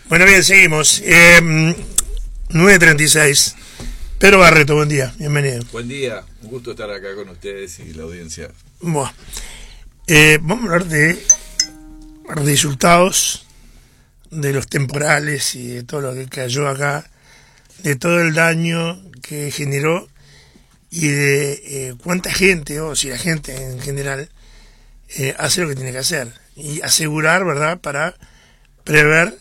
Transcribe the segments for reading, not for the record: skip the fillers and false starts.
Bueno, bien, seguimos. 9:36. Pedro Barreto, buen día, bienvenido. Buen día, un gusto estar acá con ustedes y la audiencia. Bueno, vamos a hablar de resultados de los temporales y de todo lo que cayó acá, de todo el daño que generó y de cuánta gente, o si la gente en general, hace lo que tiene que hacer y asegurar, ¿verdad?, para prever,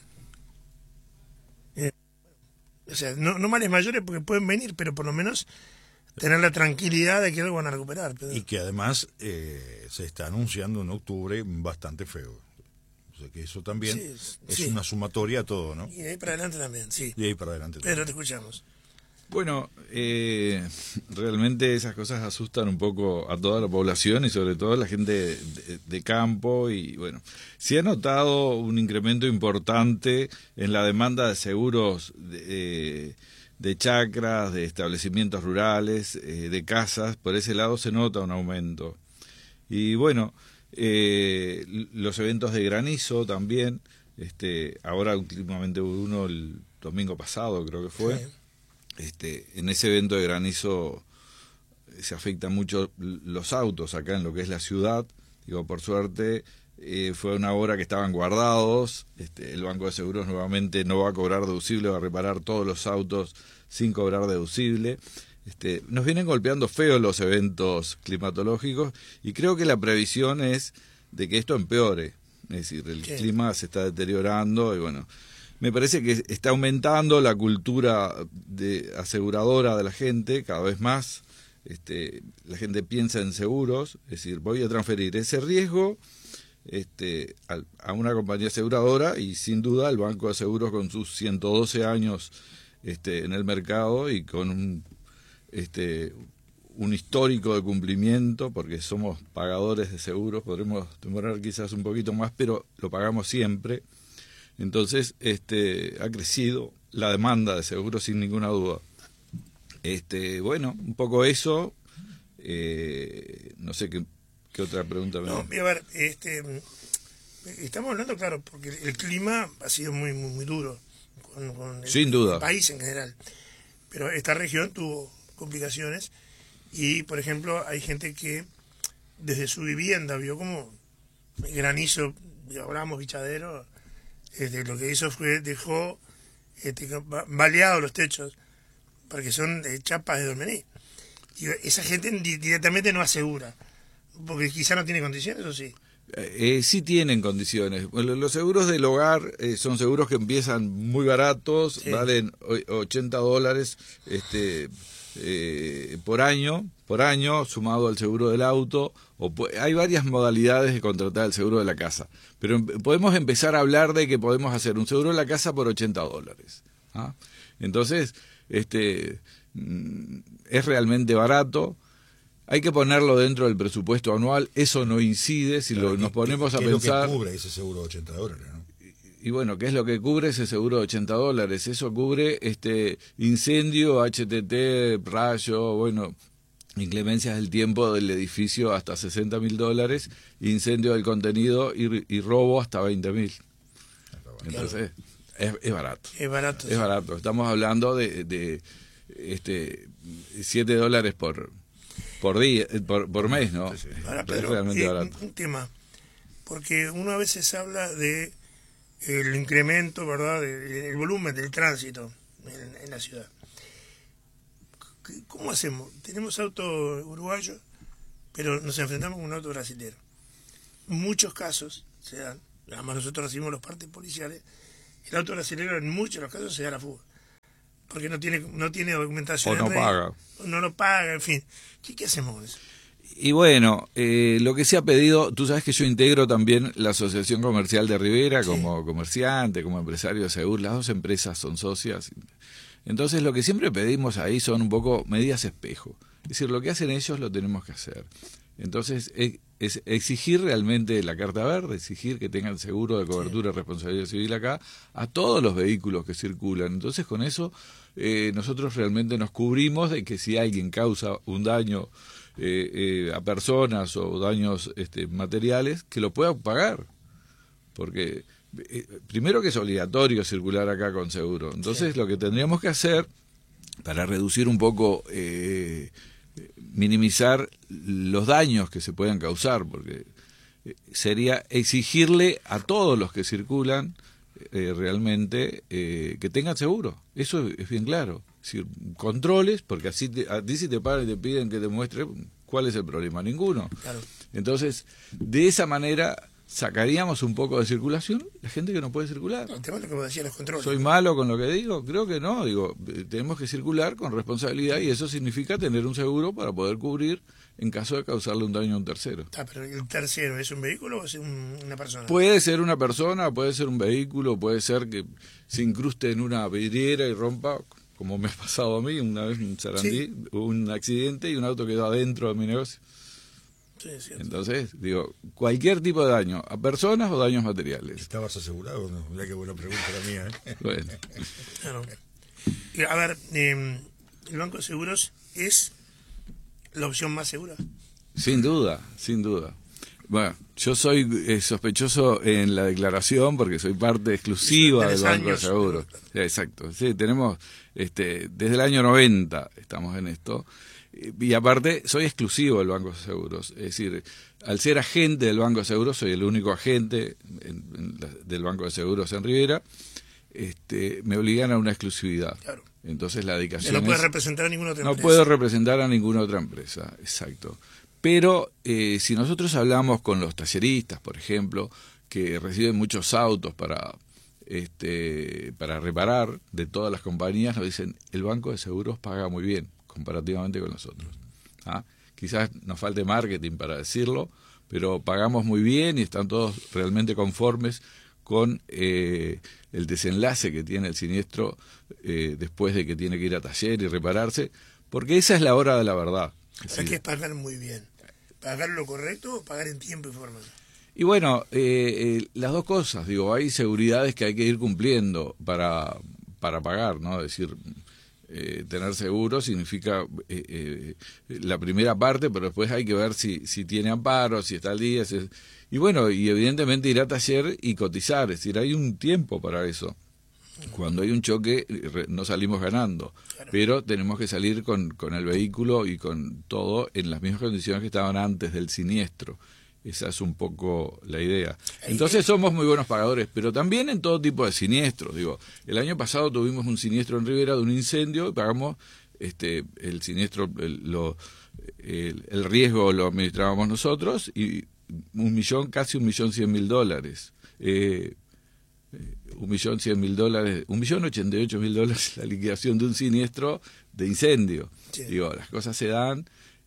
o sea, no males mayores porque pueden venir, pero por lo menos tener la tranquilidad de que algo van a recuperar. Pedro. Y que además se está anunciando un octubre bastante feo. O sea que eso también es una sumatoria a todo, ¿no? Y de ahí para adelante también, sí. Y ahí para adelante Pedro, también. te escuchamos. Bueno, realmente esas cosas asustan un poco a toda la población y sobre todo a la gente de campo y bueno, se ha notado un incremento importante en la demanda de seguros de chacras, de establecimientos rurales, de casas, por ese lado se nota un aumento. Y bueno, los eventos de granizo también, ahora últimamente hubo uno el domingo pasado creo que fue. Sí. En ese evento de granizo se afectan mucho los autos acá en lo que es la ciudad. Digo, por suerte fue una hora que estaban guardados. El Banco de Seguros nuevamente no va a cobrar deducible, va a reparar todos los autos sin cobrar deducible. Nos vienen golpeando feo los eventos climatológicos y creo que la previsión es de que esto empeore. Es decir, el clima se está deteriorando y bueno, me parece que está aumentando la cultura aseguradora de la gente cada vez más. La gente piensa en seguros, es decir, voy a transferir ese riesgo a una compañía aseguradora y sin duda el Banco de Seguros con sus 112 años en el mercado y con un histórico de cumplimiento, porque somos pagadores de seguros, podremos demorar quizás un poquito más, pero lo pagamos siempre. Entonces, ha crecido la demanda de seguros sin ninguna duda. Bueno, un poco eso. No sé qué otra pregunta me da. No, a ver, estamos hablando, claro, porque el clima ha sido muy duro con sin duda. El país en general. Pero esta región tuvo complicaciones y, por ejemplo, hay gente que desde su vivienda vio como granizo, hablábamos bichadero. Lo que hizo fue dejó baleados los techos porque son chapas de Dolmení y esa gente directamente no asegura porque quizá no tiene condiciones, ¿o sí? Sí tienen condiciones. Bueno, los seguros del hogar son seguros que empiezan muy baratos, valen $80 por año, sumado al seguro del auto. Hay varias modalidades de contratar el seguro de la casa, pero podemos empezar a hablar de que podemos hacer un seguro de la casa por $80. ¿Ah? Entonces, es realmente barato. Hay que ponerlo dentro del presupuesto anual, eso no incide, si nos ponemos a pensar... ¿Qué es lo que cubre ese seguro de $80, no? Y bueno, ¿qué es lo que cubre ese seguro de $80? Eso cubre incendio, HTT, rayo, bueno, inclemencias del tiempo del edificio hasta $60.000, incendio del contenido y robo hasta $20.000. Entonces, es barato. Es barato. Es barato. Estamos hablando de $7 por día, por mes, ¿no? Ahora, es Pedro, realmente barato. Un tema, porque uno a veces habla de el incremento, ¿verdad?, del volumen del tránsito en la ciudad. ¿Cómo hacemos? Tenemos auto uruguayo, pero nos enfrentamos con un auto brasilero. Muchos casos se dan, además nosotros recibimos los partes policiales, el auto brasilero en muchos de los casos se da la fuga. Porque no tiene documentación. O no paga. No lo paga, en fin. ¿Qué hacemos con eso? Y bueno, lo que se ha pedido, tú sabes que yo integro también la Asociación Comercial de Rivera como comerciante, como empresario de seguros, las dos empresas son socias. Entonces lo que siempre pedimos ahí son un poco medidas espejo. Es decir, lo que hacen ellos lo tenemos que hacer. Entonces es exigir realmente la carta verde, exigir que tengan seguro de cobertura de responsabilidad civil acá a todos los vehículos que circulan. Entonces con eso nosotros realmente nos cubrimos de que si alguien causa un daño a personas o daños materiales, que lo pueda pagar. Porque primero que es obligatorio circular acá con seguro. Entonces lo que tendríamos que hacer para reducir un poco, minimizar los daños que se puedan causar, porque sería exigirle a todos los que circulan realmente que tengan seguro. Eso es bien claro. Es decir, controles, porque así a ti si te paran y te piden que te muestre, ¿cuál es el problema? Ninguno. Claro. Entonces, de esa manera sacaríamos un poco de circulación la gente que no puede circular. No, el tema es lo que vos decías, los controles. ¿Soy malo con lo que digo? Creo que no. Digo, tenemos que circular con responsabilidad y eso significa tener un seguro para poder cubrir en caso de causarle un daño a un tercero. Pero el tercero, ¿es un vehículo o es una persona? Puede ser una persona, puede ser un vehículo, puede ser que se incruste en una vidriera y rompa, como me ha pasado a mí una vez en Sarandí, Sí. hubo un accidente y un auto quedó adentro de mi negocio. Sí, es cierto. Entonces, digo, cualquier tipo de daño, a personas o daños materiales. ¿Estabas asegurado o no? Mirá qué buena pregunta la mía, ¿eh? Bueno, Claro. A ver, el Banco de Seguros es la opción más segura. sin duda, sin duda. Bueno, yo soy sospechoso en la declaración porque soy parte exclusiva del Banco de Seguros. Sí, exacto. Sí, tenemos, desde el año 90 estamos en esto. Y aparte, soy exclusivo del Banco de Seguros. Es decir, al ser agente del Banco de Seguros, soy el único agente del Banco de Seguros en Rivera, me obligan a una exclusividad. Claro. Entonces la dedicación No puedes es... representar a ninguna otra No empresa. puedo representar a ninguna otra empresa, exacto. Pero si nosotros hablamos con los talleristas, por ejemplo, que reciben muchos autos para reparar de todas las compañías, nos dicen, el Banco de Seguros paga muy bien comparativamente con nosotros. ¿Ah? Quizás nos falte marketing para decirlo, pero pagamos muy bien y están todos realmente conformes con el desenlace que tiene el siniestro después de que tiene que ir a taller y repararse, porque esa es la hora de la verdad. Hay que pagar muy bien. ¿Pagar lo correcto o pagar en tiempo y forma? Y bueno, las dos cosas, digo, hay seguridades que hay que ir cumpliendo para pagar, ¿no? Es decir, tener seguro significa la primera parte, pero después hay que ver si tiene amparo, si está al día, y bueno, y evidentemente ir a taller y cotizar, es decir, hay un tiempo para eso. Cuando hay un choque no salimos ganando, Claro. pero tenemos que salir con el vehículo y con todo en las mismas condiciones que estaban antes del siniestro. Esa es un poco la idea. Entonces somos muy buenos pagadores, pero también en todo tipo de siniestros. Digo, el año pasado tuvimos un siniestro en Rivera de un incendio y pagamos el siniestro, el riesgo lo administrábamos nosotros y casi $1.100.000. $1.100.000, la liquidación de un siniestro de incendio. Sí. Digo, las cosas se dan.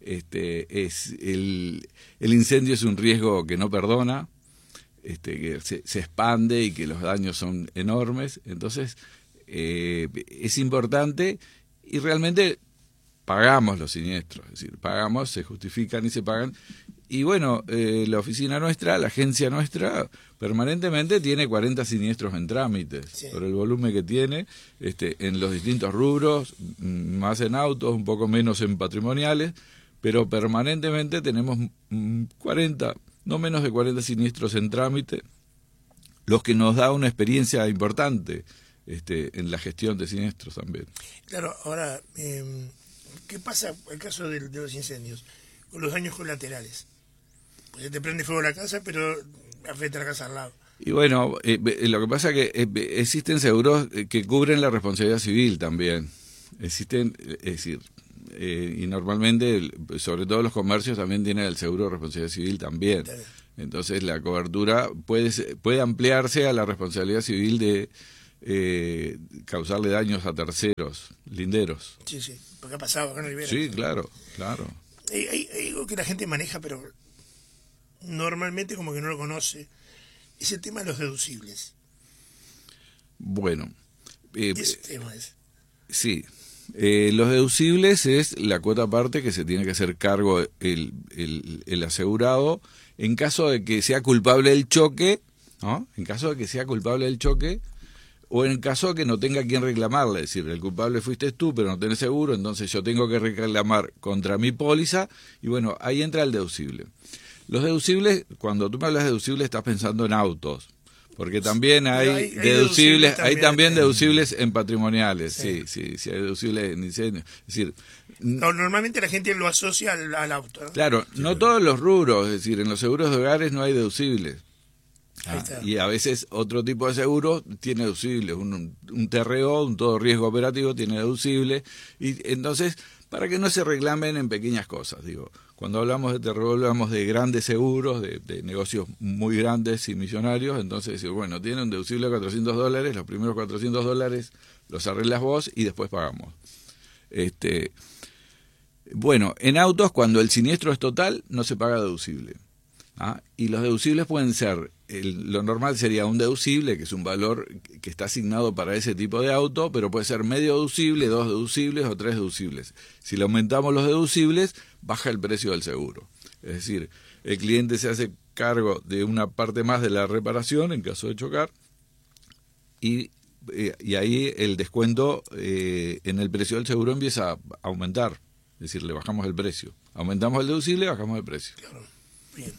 El incendio es un riesgo que no perdona, que se expande y que los daños son enormes. Entonces, es importante y realmente pagamos los siniestros, es decir, pagamos, se justifican y se pagan. Y bueno, la oficina nuestra, la agencia nuestra, permanentemente tiene 40 siniestros en trámites, Sí. por el volumen que tiene, en los distintos rubros, más en autos, un poco menos en patrimoniales, pero permanentemente tenemos 40, no menos de 40 siniestros en trámite, los que nos da una experiencia importante en la gestión de siniestros también. Claro, ahora, ¿qué pasa en el caso de los incendios? Con los daños colaterales. Pues se te prende fuego la casa, pero afecta a la casa al lado. Y bueno, lo que pasa es que existen seguros que cubren la responsabilidad civil también. Existen, es decir, y normalmente, sobre todo los comercios también tienen el seguro de responsabilidad civil también. Está bien. Entonces la cobertura puede ampliarse a la responsabilidad civil de causarle daños a terceros, linderos. Sí, sí, porque ha pasado acá en Rivera. Sí, claro, claro. Hay algo que la gente maneja, pero normalmente como que no lo conoce. Es el tema de los deducibles. Bueno, Ese tema es. sí. Los deducibles es la cuota aparte que se tiene que hacer cargo el asegurado en caso de que sea culpable del choque, ¿no? En caso de que sea culpable del choque o en caso de que no tenga quien reclamarle, es decir, el culpable fuiste tú, pero no tenés seguro, entonces yo tengo que reclamar contra mi póliza y bueno, ahí entra el deducible. Los deducibles, cuando tú me hablas de deducibles estás pensando en autos, Porque también hay hay deducibles, también, hay también deducibles en patrimoniales, sí, hay deducibles en incendios. Es decir, normalmente la gente lo asocia al auto, ¿no? Claro, no todos los rubros, es decir, en los seguros de hogares no hay deducibles. Y a veces otro tipo de seguro tiene deducibles, un TRO, un todo riesgo operativo tiene deducible, y entonces, para que no se reclamen en pequeñas cosas, digo, cuando hablamos de TRO hablamos de grandes seguros, de negocios muy grandes y millonarios, entonces decir, bueno, tiene un deducible de $400, los primeros $400 los arreglas vos y después pagamos. Bueno, en autos cuando el siniestro es total no se paga deducible. Y los deducibles pueden ser, lo normal sería un deducible, que es un valor que está asignado para ese tipo de auto, pero puede ser medio deducible, 2 deducibles o 3 deducibles. Si le aumentamos los deducibles, baja el precio del seguro. Es decir, el cliente se hace cargo de una parte más de la reparación en caso de chocar, y ahí el descuento en el precio del seguro empieza a aumentar. Es decir, le bajamos el precio. Aumentamos el deducible, bajamos el precio. Claro, bien.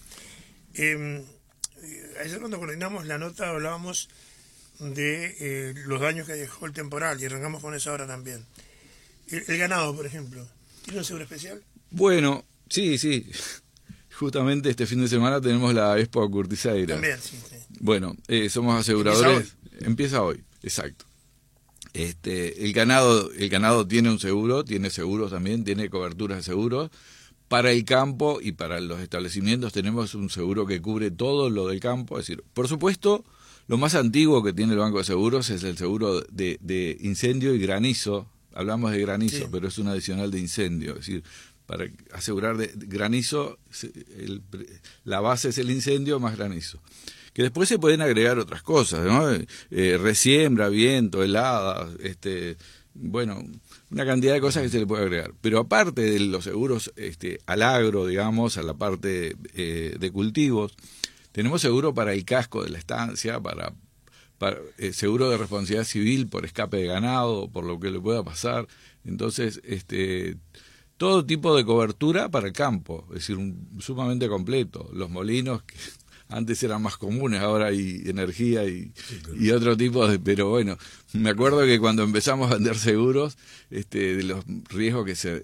Ayer cuando coordinamos la nota hablábamos de los daños que dejó el temporal y arrancamos con eso ahora también. El ganado, por ejemplo, ¿tiene un seguro especial? Bueno, sí. Justamente este fin de semana tenemos la Expo Curtiseira. También, sí. Bueno, somos aseguradores. Empieza hoy, exacto. El ganado tiene un seguro, tiene seguros también, tiene coberturas de seguros. Para el campo y para los establecimientos tenemos un seguro que cubre todo lo del campo. Es decir, por supuesto, lo más antiguo que tiene el Banco de Seguros es el seguro de incendio y granizo. Hablamos de granizo, sí, pero es un adicional de incendio. Es decir, para asegurar de granizo, la base es el incendio más granizo. Que después se pueden agregar otras cosas, ¿no? Resiembra, viento, heladas, bueno, una cantidad de cosas que se le puede agregar. Pero aparte de los seguros al agro, digamos, a la parte de cultivos, tenemos seguro para el casco de la estancia, para seguro de responsabilidad civil por escape de ganado, por lo que le pueda pasar. Entonces, todo tipo de cobertura para el campo, es decir, sumamente completo. Los molinos, que antes eran más comunes, ahora hay energía y otro tipo de... Pero bueno, me acuerdo que cuando empezamos a vender seguros, de los riesgos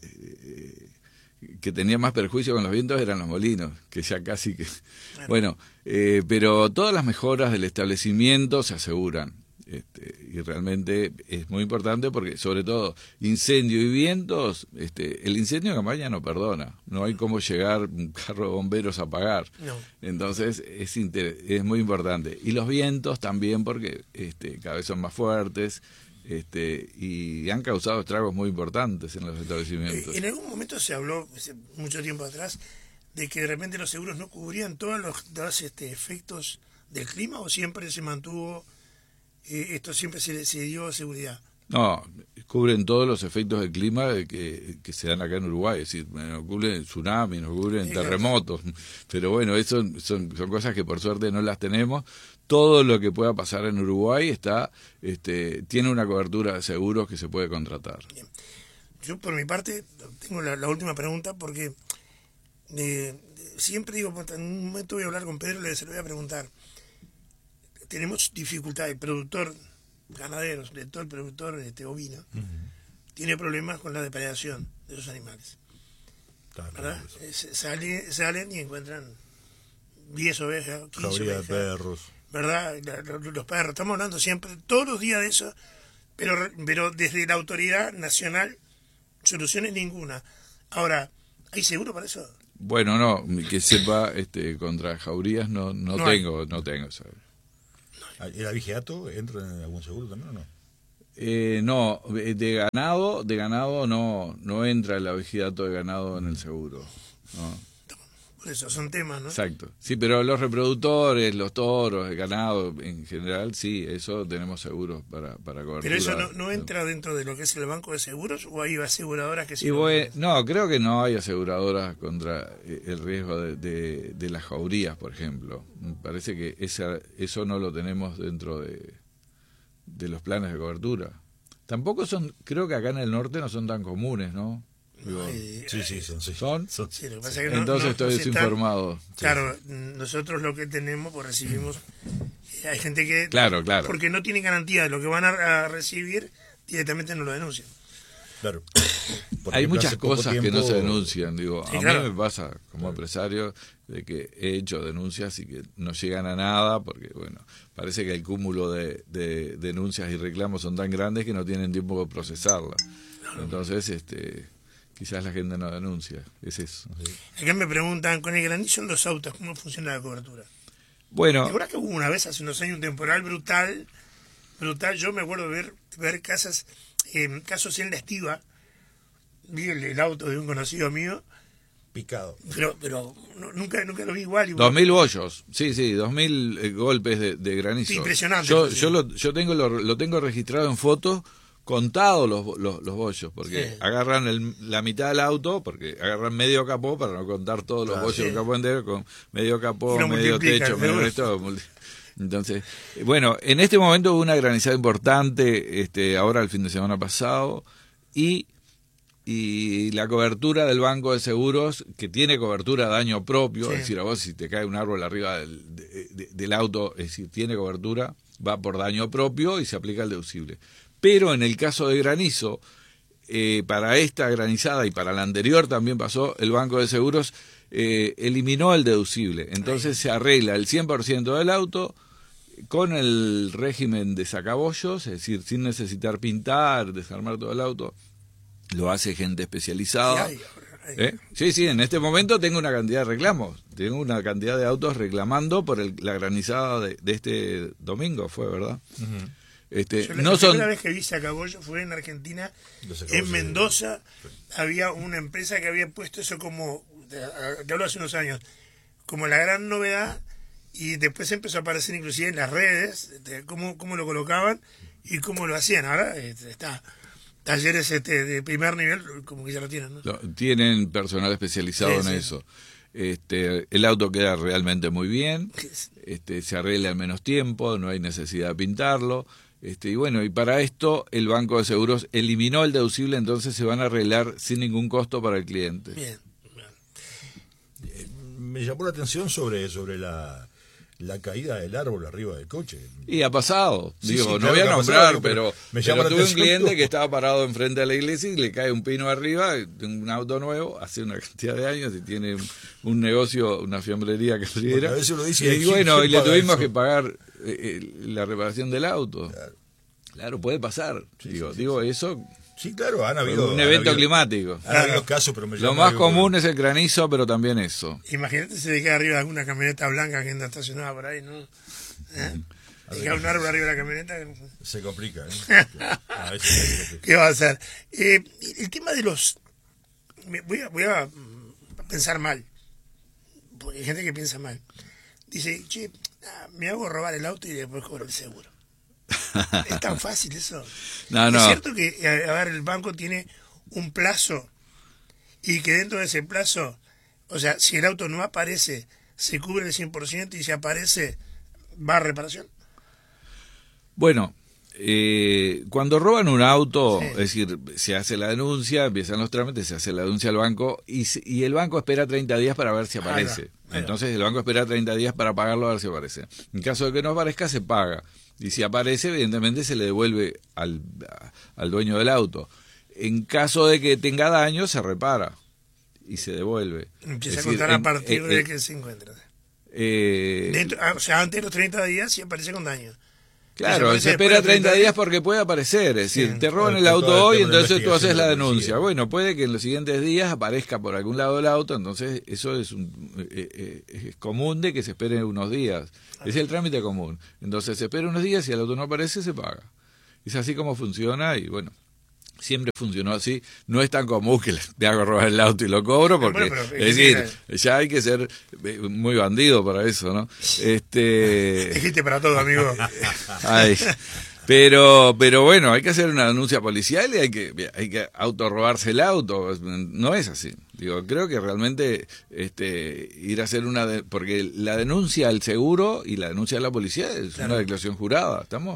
que tenía más perjuicio con los vientos eran los molinos, que ya casi que... Bueno, pero todas las mejoras del establecimiento se aseguran. Y realmente es muy importante porque, sobre todo, incendio y vientos, el incendio en campaña no perdona, no hay cómo llegar un carro de bomberos a apagar. No. Entonces es muy importante. Y los vientos también porque cada vez son más fuertes y han causado estragos muy importantes en los establecimientos. En algún momento se habló, hace mucho tiempo atrás, de que de repente los seguros no cubrían todos los efectos del clima, o siempre se mantuvo... esto siempre se dio seguridad. No, cubren todos los efectos del clima que se dan acá en Uruguay, es decir, nos cubren tsunamis, nos cubren terremotos, pero bueno, eso son cosas que por suerte no las tenemos. Todo lo que pueda pasar en Uruguay tiene una cobertura de seguros que se puede contratar. Bien. Yo por mi parte tengo la última pregunta porque siempre digo, en un momento voy a hablar con Pedro y se lo voy a preguntar. Tenemos dificultad, el productor ganadero, sobre todo el productor ovino, tiene problemas con la depredación de esos animales. ¿Verdad? Salen y encuentran 10 ovejas, 15 Jauría ovejas. De perros. ¿Verdad? Los perros, estamos hablando siempre, todos los días de eso, pero desde la autoridad nacional, soluciones ninguna. Ahora, ¿hay seguro para eso? Bueno, no, que sepa, contra jaurías no tengo, ¿sabes? ¿El abigeato entra en algún seguro también o no? No, de ganado no entra el abigeato de ganado en el seguro. No. Por eso son temas, ¿no? Exacto. Sí, pero los reproductores, los toros, el ganado en general, sí, eso tenemos seguros para cobertura. ¿Pero eso no entra dentro de lo que es el banco de seguros o hay aseguradoras que sí? No, creo que no hay aseguradoras contra el riesgo de las jaurías, por ejemplo. Me parece que eso no lo tenemos dentro de los planes de cobertura. Tampoco creo que acá en el norte no son tan comunes, ¿no? Sí, ¿Son? Sí, lo que pasa es que entonces estoy desinformado. Claro, nosotros lo que tenemos, pues recibimos sea, hay gente que, Claro. porque no tiene garantía de lo que van a recibir, directamente no lo denuncian. Claro. Hay muchas cosas que no se denuncian. Digo, Sí, a claro. mí me pasa como empresario de que he hecho denuncias y que no llegan a nada porque, bueno, parece que el cúmulo de denuncias y reclamos son tan grandes que no tienen tiempo de procesarlas. Entonces, quizás la gente no denuncia. Es eso. Acá me preguntan, con el granizo en los autos, ¿cómo funciona la cobertura? Bueno, ¿Te acuerdas que hubo una vez, hace unos años, un temporal brutal? Yo me acuerdo de ver casos en la Estiva. Vi el auto de un conocido mío, Picado. pero nunca lo vi igual. 2000 bollos, sí, 2000 golpes de granizo. Sí, impresionante. Yo lo tengo registrado en fotos, contados los bollos, porque Sí. agarran la mitad del auto, porque agarran medio capó, para no contar todos los Claro, bollos sí. del capó entero, con medio capó, Y lo medio multiplican, techo, medio seguro. esto. Entonces, bueno, en este momento hubo una granizada importante, ahora el fin de semana pasado, y la cobertura del Banco de Seguros, que tiene cobertura daño propio, Sí. es decir, a vos si te cae un árbol arriba del auto, es decir, tiene cobertura, va por daño propio y se aplica el deducible. Pero en el caso de granizo, para esta granizada y para la anterior también pasó, el Banco de Seguros eliminó el deducible. Entonces se arregla el 100% del auto con el régimen de sacabollos, es decir, sin necesitar pintar, desarmar todo el auto. Lo hace gente especializada. Sí, en este momento tengo una cantidad de reclamos. Tengo una cantidad de autos reclamando por la granizada de este domingo, fue, ¿verdad? Uh-huh. La primera vez que vi sacabollos fue en Argentina, en Mendoza. Había una empresa que había puesto eso como, te hablo hace unos años, como la gran novedad, y después empezó a aparecer inclusive en las redes, cómo lo colocaban y cómo lo hacían. Ahora está talleres de primer nivel, como que ya lo tienen, ¿no? Tienen personal especializado en eso. El auto queda realmente muy bien, se arregla en menos tiempo, no hay necesidad de pintarlo. Y bueno, y para esto el Banco de Seguros eliminó el deducible, entonces se van a arreglar sin ningún costo para el cliente. Bien. Me llamó la atención sobre la caída del árbol arriba del coche. Y ha pasado, Sí, no claro, voy a que ha nombrar, pasado, pero me llama la tuve un atención cliente todo. que estaba parado enfrente de la iglesia y le cae un pino arriba de un auto nuevo, hace una cantidad de años, y tiene un negocio, una fiambrería que Porque a veces uno dice, y bueno, ¿quién y le paga tuvimos eso? que pagar la reparación del auto. Claro, puede pasar. Sí, Digo eso. Sí, claro, han habido... Un evento climático. Han habido casos, pero me Lo llama más algo común es el granizo, pero también eso. Imagínate si le queda arriba de alguna camioneta blanca que anda estacionada por ahí, ¿no? Le queda un árbol arriba de la camioneta. Se complica, ¿eh? A veces se complica. ¿Qué va a hacer? El tema de los... Voy a pensar mal, porque hay gente que piensa mal. Dice, che, me hago robar el auto y después cobro el seguro. ¿Es tan fácil eso? No. Es cierto que, a ver, el banco tiene un plazo y que dentro de ese plazo, o sea, si el auto no aparece, se cubre el 100% y si aparece, va a reparación. Bueno, cuando roban un auto, Sí. es decir, se hace la denuncia, empiezan los trámites, se hace la denuncia al banco y el banco espera 30 días para ver si aparece. Ahí va. Entonces el banco espera 30 días para pagarlo a ver si aparece. En caso de que no aparezca, se paga. Y si aparece, evidentemente se le devuelve al dueño del auto. En caso de que tenga daño, se repara y se devuelve. Empieza Es a decir, contar a partir de que se encuentra. O sea, antes de los 30 días sí aparece con daño. Claro, Aparece se espera después de 30 días porque puede aparecer, es decir, Sí. te roban el Claro, auto todo el hoy, tema de la entonces tú haces la investigación de la denuncia. policía. Bueno, puede que en los siguientes días aparezca por algún lado el auto, entonces eso es común de que se espere unos días. Es el trámite común. Entonces se espera unos días y el auto no aparece, se paga. Es así como funciona y bueno, siempre funcionó así. No es tan común que te hago robar el auto y lo cobro porque, Bueno, pero es decir, ya hay que ser muy bandido para eso, ¿no? Dijiste para todo, amigo. Ay, pero bueno, hay que hacer una denuncia policial y hay que autorrobarse el auto. No es así. Digo, creo que realmente ir a hacer porque la denuncia al seguro y la denuncia a la policía es Claro. una declaración jurada, ¿estamos? Claro.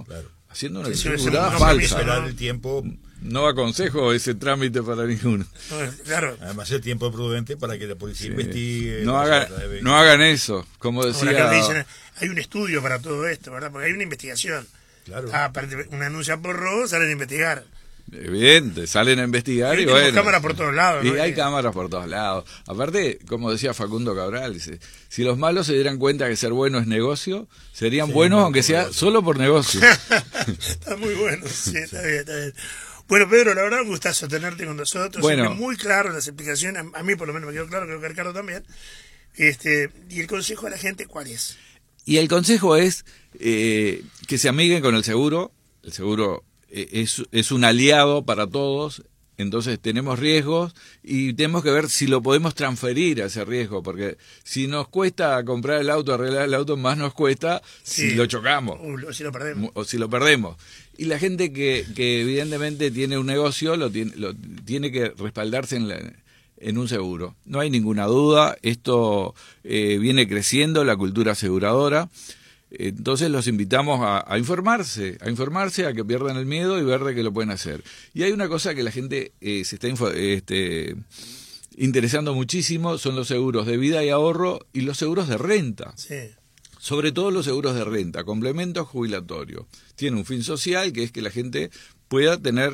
haciendo una Sí, decisión sí, jurada no falsa. Esperar el tiempo, No aconsejo ese trámite para ninguno. No, claro. además el tiempo prudente para que la policía Sí. investigue. No, la trata de no vehículos. hagan eso, como Ahora decía. que dicen, hay un estudio para todo esto, ¿verdad? Porque hay una investigación. Claro. Aparte, una anuncia por robo, salen a investigar. Evidente, salen a investigar Y y tenemos bueno. cámaras por todos lados, Y ¿no? hay cámaras por todos lados. Aparte, como decía Facundo Cabral, dice, si los malos se dieran cuenta que ser bueno es negocio, serían Sí, buenos no, aunque por sea negocio. solo por negocio. Está muy bueno, sí, está bien, está bien. Bueno, Pedro, la verdad, un gustazo tenerte con nosotros. Bueno. Siempre muy claro las explicaciones, a mí por lo menos me quedó claro, creo que a Ricardo también. Y el consejo a la gente, ¿cuál es? Y el consejo es que se amiguen con el seguro. El seguro es un aliado para todos. Entonces tenemos riesgos y tenemos que ver si lo podemos transferir a ese riesgo, porque si nos cuesta comprar el auto, arreglar el auto, más nos cuesta si Sí. lo chocamos O si lo perdemos. o si lo perdemos. Y la gente que evidentemente tiene un negocio lo tiene que respaldarse en un seguro. No hay ninguna duda, esto viene creciendo, la cultura aseguradora. Entonces los invitamos a informarse, a que pierdan el miedo y ver de que lo pueden hacer. Y hay una cosa que la gente se está interesando muchísimo, son los seguros de vida y ahorro y los seguros de renta. Sí. Sobre todo los seguros de renta, complementos jubilatorios. Tiene un fin social, que es que la gente pueda tener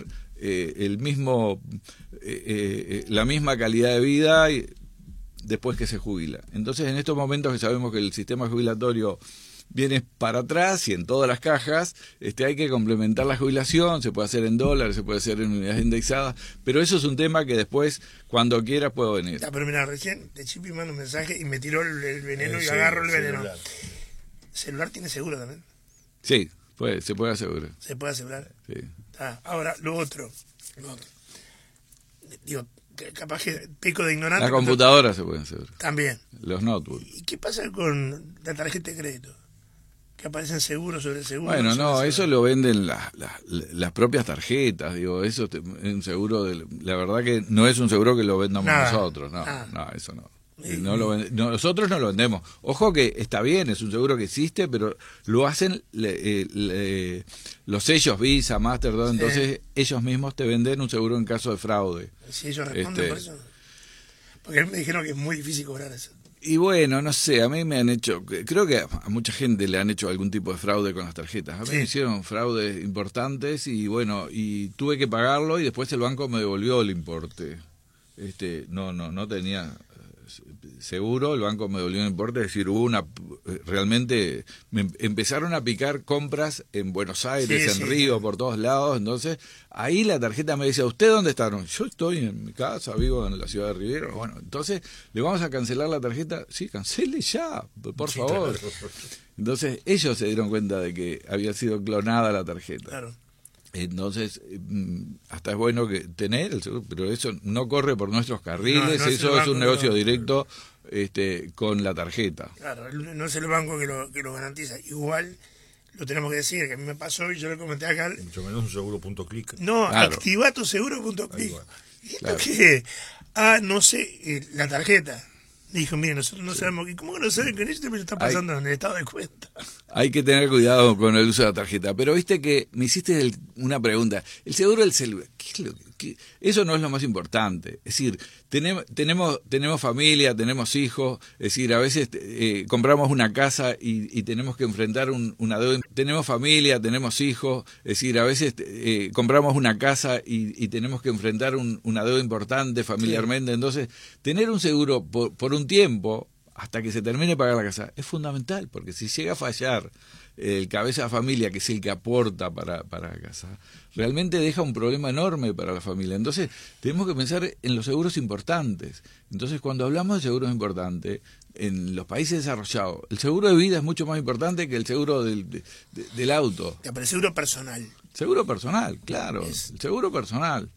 la misma calidad de vida después que se jubila. Entonces, en estos momentos que sabemos que el sistema jubilatorio viene para atrás y en todas las cajas, hay que complementar la jubilación, se puede hacer en dólares, se puede hacer en unidades indexadas, pero eso es un tema que después, cuando quieras, puedo venir. Pero mira, recién de Chipi manda un mensaje y me tiró el veneno y Sí, agarro el veneno. celular. ¿Celular tiene seguro también? Sí, se puede asegurar. ¿Se puede asegurar? Sí. Ahora, lo otro. Digo, capaz que pico de ignorante. Las pero computadoras se pueden asegurar, también. los notebooks. ¿Y qué pasa con la tarjeta de crédito? Que aparecen seguros sobre seguro. Bueno, sobre no, seguro. eso lo venden las propias tarjetas, digo, eso es un seguro, la verdad que no es un seguro que lo vendamos Nada. nosotros, no, Ah. no, eso no. Nosotros no lo vendemos. Ojo que está bien, es un seguro que existe, pero lo hacen los sellos Visa, Mastercard, entonces ellos mismos te venden un seguro en caso de fraude. Si ellos responden por eso. Porque me dijeron que es muy difícil cobrar eso. Y bueno, no sé, a mí me han hecho, creo que a mucha gente le han hecho algún tipo de fraude con las tarjetas. A mí me hicieron fraudes importantes y bueno, y tuve que pagarlo y después el banco me devolvió el importe. No tenía seguro, el banco me devolvió el importe, es decir, realmente me empezaron a picar compras en Buenos Aires, en Río, por todos lados, entonces ahí la tarjeta me decía, ¿usted dónde está? No, yo estoy en mi casa, vivo en la ciudad de Rivera. Bueno, entonces, ¿le vamos a cancelar la tarjeta? Sí, cancele ya, por favor. Claro. Entonces, ellos se dieron cuenta de que había sido clonada la tarjeta. Claro. Entonces, hasta es bueno que tener el seguro, pero eso no corre por nuestros carriles, No es el eso es banco un que negocio lo- directo con la tarjeta. Claro, no es el banco que lo garantiza. Igual lo tenemos que decir, que a mí me pasó y yo le comenté acá. Mucho menos un seguro punto clic. No, Claro. activa tu seguro.clic. Ahí va. Claro. Que, no sé, la tarjeta. Dijo, mire, nosotros no sabemos. ¿Y cómo que no saben que esto me está pasando en el estado de cuenta? Hay que tener cuidado con el uso de la tarjeta. Pero viste que me hiciste una pregunta. El seguro del celular, ¿qué es lo que? Eso no es lo más importante. Es decir, tenemos familia, tenemos hijos. Es decir, a veces compramos una casa y tenemos que enfrentar una deuda. Tenemos familia, tenemos hijos. Es decir, a veces compramos una casa y tenemos que enfrentar una deuda importante familiarmente. Entonces, tener un seguro por un tiempo, hasta que se termine de pagar la casa, es fundamental, porque si llega a fallar el cabeza de familia, que es el que aporta para la casa, realmente deja un problema enorme para la familia. Entonces, tenemos que pensar en los seguros importantes. Entonces, cuando hablamos de seguros importantes, en los países desarrollados, el seguro de vida es mucho más importante que el seguro del auto. Pero el seguro personal. Seguro personal, claro, el seguro personal.